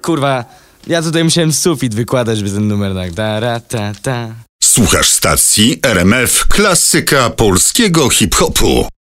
kurwa, ja tutaj musiałem sufit wykładać, żeby ten numer tak. Ta. Słuchasz stacji RMF Klasyka Polskiego Hip-Hopu.